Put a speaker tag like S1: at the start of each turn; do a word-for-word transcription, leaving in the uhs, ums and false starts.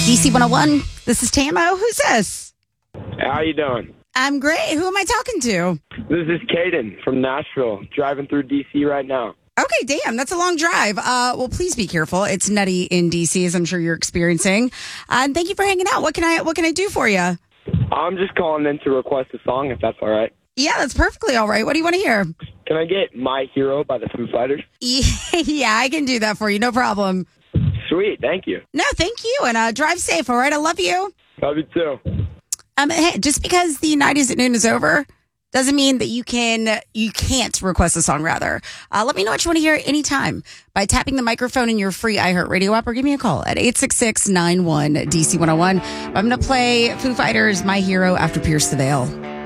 S1: D C one oh one, this is Tamo. Who's this?
S2: How you doing?
S1: I'm great. Who am I talking to?
S2: This is Caden from Nashville, driving through D C right now.
S1: Okay, damn, that's a long drive. Uh, well, please be careful. It's nutty in D C, as I'm sure you're experiencing. Uh, and thank you for hanging out. What can I What can I do for you?
S2: I'm just calling in to request a song, if that's all right.
S1: Yeah, that's perfectly all right. What do you want to hear?
S2: Can I get My Hero by the Foo Fighters?
S1: Yeah, I can do that for you. No problem.
S2: Sweet, thank you.
S1: No, thank you. And uh, drive safe, all right? I love you.
S2: Love you too.
S1: Um, hey, just because the nineties at noon is over doesn't mean that you can you can't request a song. Rather, uh, let me know what you want to hear anytime by tapping the microphone in your free iHeartRadio app, or give me a call at eight six six, nine one, D C one oh one. I'm going to play Foo Fighters' My Hero after Pierce the Veil.